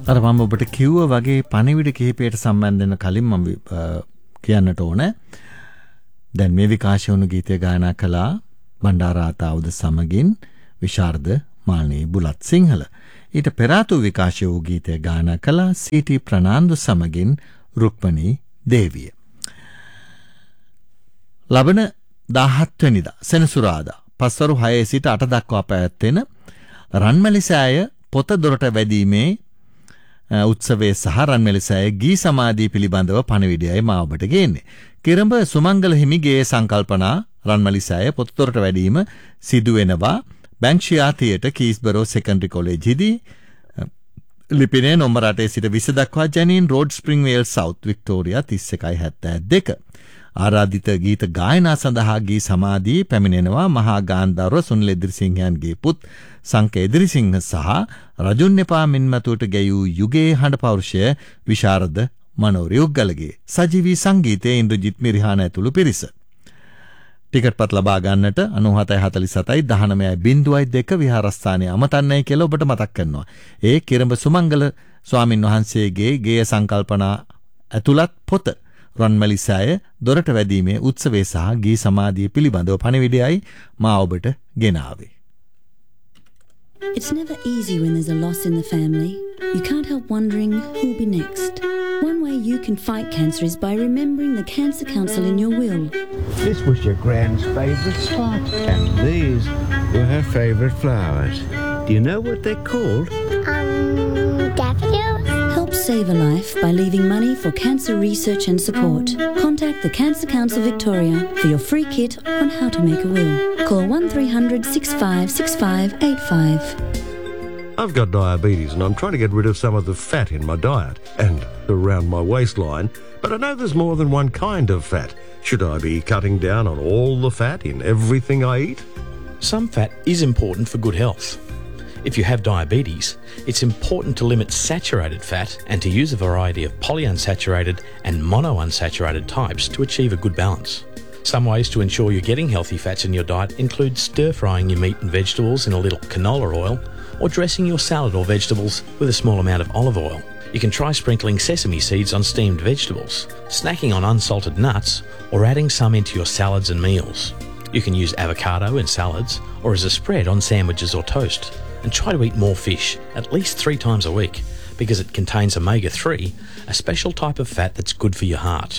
අර මම ඔබට කිව්වා වගේ පණිවිඩ කිහිපයට සම්බන්ධ වෙන කලින් මම කියන්නට ඕන. දැන් මේ විකාශය වුණු ගීතය ගායනා කළා බණ්ඩාරාතාවුද සමගින් විශාරද මාල්නී බුලත් සිංහල. ඊට පෙර ආතු විකාශය වූ ගීතය ගායනා කළා සීටි ප්‍රනාන්දු සමගින් රුක්මනී දේවිය. ලබන 17 වෙනිදා සෙනසුරාදා පස්වරු 6 සිට 8 දක්වා පැවැත්වෙන රන්මැලිසෑය පොත දොරට වැදීමේ උත්සවයේ සහ රන්මැලිසෑය ගී සමාධිය පිළිබඳව පණිවිඩයයි මා ඔබට ගේන්නේ. කිරඹ සුමංගල හිමිගේ සංකල්පනා රන්මැලිසෑය පොත දොරට වැදීම සිදු වෙනවා බැංක්ෂියා තියේටර් කීස්බරෝ සෙකන්ඩරි කොලෙජ්ජේදී ලිපිනේ නම්බර 8 සිට 20 දක්වා ජැනීන් රෝඩ් ස්ප්‍රින්ග්වේල් සවුත් වික්ටෝරියා 3172. ආරාධිත ගීත ගායනා සඳහා ගී සමාධියේ පැමිණෙනවා මහා ගාන්ධාරව සුනිල් එදිරිසිංහයන්ගේ පුත් සංක එදිරිසිංහ සහ රජුන්නපා මින්මතුවට ගැයූ යුගයේ හඬ පෞරුෂය විශාරද මනෝරි උග්ගලගේ සජීවී සංගීතයේ ඉන්ද්‍රජිත් මිරිහාන ඇතුළු පිරිස. ටිකට්පත් ලබා ගන්නට 9747 19.02 විහාරස්ථානයේ අමතන්නයි කියලා ඔබට මතක් කරනවා. ඒ කිරඹ සුමංගල ස්වාමින් වහන්සේගේ ගේය සංකල්පනා ඇතුළත් පොත රන්මැලිසෑය දොරට වැදීමේ උත්සවයේ සහ ගී සමාධිය පිළිබඳව පණිවිඩයයි මා ඔබට ගෙනාවේ. It's never easy when there's a loss in the family. You can't help wondering who'll be next. One way you can fight cancer is by remembering the Cancer Council in your will. This was your grand's favourite spot, and these were her favourite flowers. Do you know what they're called? Daffodils. Help save a life by leaving money for cancer research and support. Contact the Cancer Council Victoria for your free kit on how to make a will. Call 1300 656585. I've got diabetes and I'm trying to get rid of some of the fat in my diet and around my waistline, but I know there's more than one kind of fat. Should I be cutting down on all the fat in everything I eat? Some fat is important for good health. If you have diabetes, it's important to limit saturated fat and to use a variety of polyunsaturated and monounsaturated types to achieve a good balance. Some ways to ensure you're getting healthy fats in your diet include stir-frying your meat and vegetables in a little canola oil or dressing your salad or vegetables with a small amount of olive oil. You can try sprinkling sesame seeds on steamed vegetables, snacking on unsalted nuts, or adding some into your salads and meals. You can use avocado in salads or as a spread on sandwiches or toast. And try to eat more fish, at least 3 times a week, because it contains omega-3, a special type of fat that's good for your heart.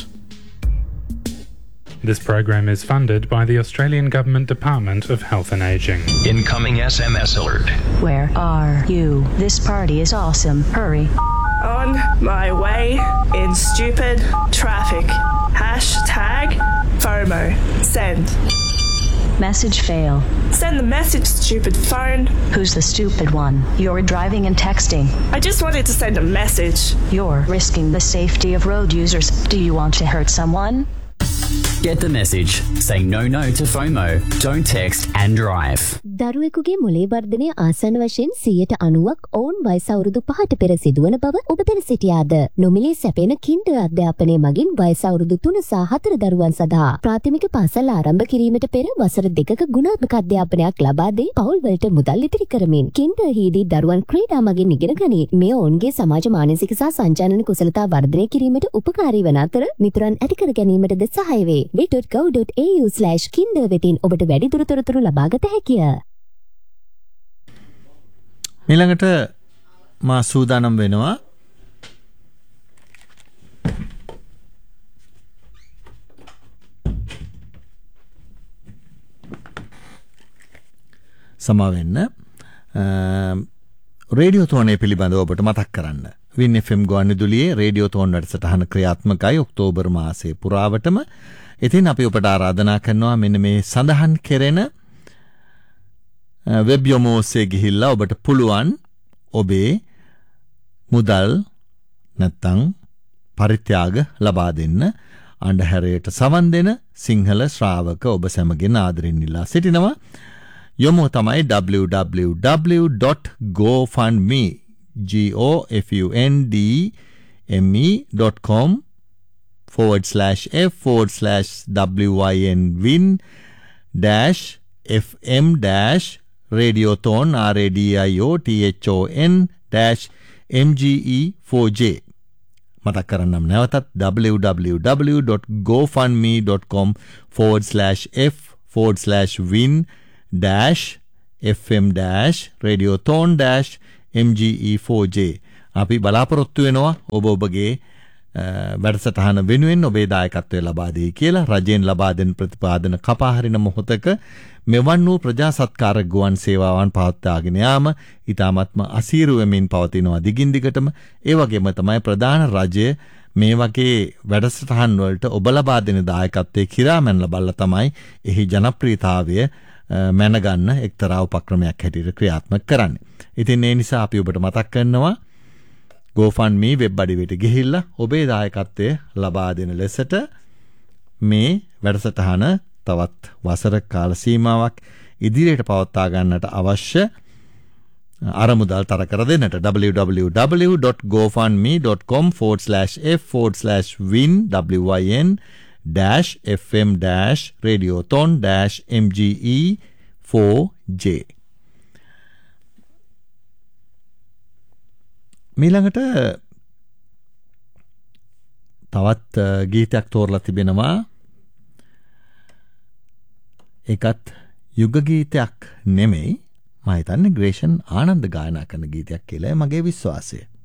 This program is funded by the Australian Government Department of Health and Ageing. Incoming SMS alert. Where are you? This party is awesome. Hurry. On my way in stupid traffic. Hashtag FOMO. Send. Message fail. Send the message, stupid phone. Who's the stupid one? You're driving and texting. I just wanted to send a message. You're risking the safety of road users. Do you want to hurt someone? Get the message. Say no to FOMO. Don't text and drive. දරුවෙකුගේ මොළේ වර්ධනය ආසන්න වශයෙන් 90%ක් ඔවුන් වයස අවුරුදු 5ට පෙර සිදුවන බව ඔබ දැන සිටියාද? නොමිලේ සැපෙන කින්ඩර් අධ්‍යාපනය මගින් වයස අවුරුදු 3 සහ 4 දරුවන් සඳහා ප්‍රාථමික පාසල් ආරම්භ කිරීමට පෙර වසර 2ක ගුණාත්මක අධ්‍යාපනයක් ලබා දී පවුල් වලට මුදල් ඉතිරි කරමින් කින්ඩර් හිදී දරුවන් ක්‍රීඩා මගින් ඉගෙන ගනී. මේ ඔවුන්ගේ සමාජ මානසික සහ සංචාරන කුසලතා වර්ධනය කිරීමට උපකාරී වන අතර මිතුරන් ඇති කර ගැනීමටද සහාය වේ. www.gov.au/kinder වෙතින් ඔබට වැඩි තොරතුරු ලබාගත හැකිය. ඊළඟට මා සූදානම් වෙනවා සමාවෙන්න රේඩියෝ තෝරණය පිළිබඳව ඔබට මතක් කරන්න. වින් FM ගුවන්විදුලියේ රේඩියෝ තෝරණ වැඩසටහන ක්‍රියාත්මකයි ඔක්තෝබර් මාසයේ පුරාවටම. ඉතින් අපි ඔබට ආරාධනා කරනවා මෙන්න මේ සඳහන් කෙරෙන වෙබ් යොමු ඔස්සේ ගිහිල්ලා ඔබට පුළුවන් ඔබේ මුදල් නැත්තම් පරිත්‍යාග ලබා දෙන්න. අන්ධහැරයට සවන් දෙන සිංහල ශ්‍රාවක ඔබ සැමගෙන් ආදරෙන් ඉල්ලා සිටිනවා. යොමුව තමයි www.gofundme.com/f/win-fm-radiothon RADIOTHON MGE4J. මතක් කරන්නම් නැවතත් www.gofundme.com/f/win-fm-radiothon-MGE4J. අපි බලාපොරොත්තු වෙනවා ඔබ ඔබගේ වැඩසටහන වෙනුවෙන් ඔබේ දායකත්වය ලබා දෙයි කියලා. රජයෙන් ලබා දෙන ප්‍රතිපාදන කපා හරින මොහොතක මෙවන් වූ ප්‍රජා සත්කාර ගුවන් සේවාවන් පවත්වාගෙන යාම ඊටාත්ම අසීරු වෙමින් පවතිනවා දිගින් දිගටම. ඒ වගේම තමයි ප්‍රධාන රජය මේ වගේ වැඩසටහන් වලට ඔබ ලබා දෙන දායකත්වයේ කිරාමැන් ලබලා තමයි එහි ජනප්‍රියතාවය මැනගන්න එක්තරා උපක්‍රමයක් හැටියට ක්‍රියාත්මක කරන්නේ. ඉතින් ඒ නිසා අපි ඔබට මතක් කරනවා GoFundMe වෙබ් අඩවියට ගිහිල්ලා ඔබේ දායකත්වය ලබා දෙන ලෙසට මේ වැඩසටහන තවත් වසර කාල සීමාවක් ඉදිරියට පවත්වා ගන්නට අවශ්‍ය අරමුදල් තර කර දෙන්නට www.gofundme.com/f/win-fm-radiothon-MGE4J. මීළඟට තවත් ගීතයක් තෝරලා තිබෙනවා. ඒකත් යුග ගීතයක් නෙමෙයි, මම හිතන්නේ ග්‍රේෂන් ආනන්ද ගායනා කරන ගීතයක් කියලා මගේ විශ්වාසය.